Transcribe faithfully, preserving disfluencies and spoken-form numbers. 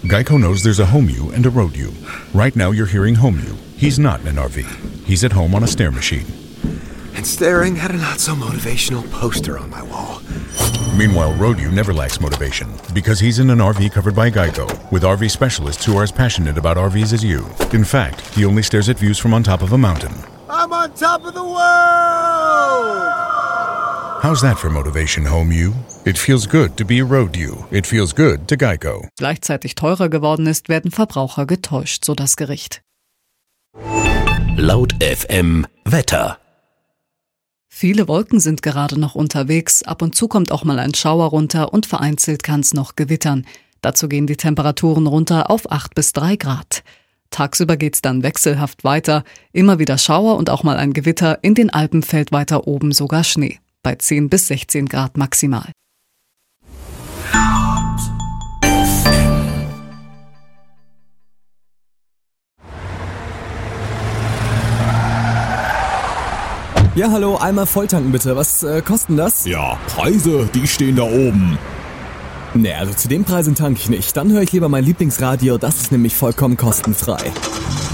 Geico knows there's a home you and a road you. Right now you're hearing home you. He's not in an R V. He's at home on a stair machine. And staring at a not-so-motivational poster on my wall. Meanwhile, road you never lacks motivation because he's in an R V covered by Geico with R V specialists who are as passionate about R Vs as you. In fact, he only stares at views from on top of a mountain. I'm on top of the world! How's that for motivation, home you? It feels good to be a road you. It feels good to Geico. Gleichzeitig teurer geworden ist, werden Verbraucher getäuscht, so das Gericht. Laut F M Wetter. Viele Wolken sind gerade noch unterwegs, ab und zu kommt auch mal ein Schauer runter und vereinzelt kann es noch gewittern. Dazu gehen die Temperaturen runter auf acht bis drei Grad. Tagsüber geht's dann wechselhaft weiter, immer wieder Schauer und auch mal ein Gewitter, in den Alpen fällt weiter oben sogar Schnee, bei zehn bis sechzehn Grad maximal. Ja, hallo, einmal volltanken bitte. Was äh, kosten das? Ja, Preise, die stehen da oben. Ne, also zu den Preisen tanke ich nicht. Dann höre ich lieber mein Lieblingsradio, das ist nämlich vollkommen kostenfrei.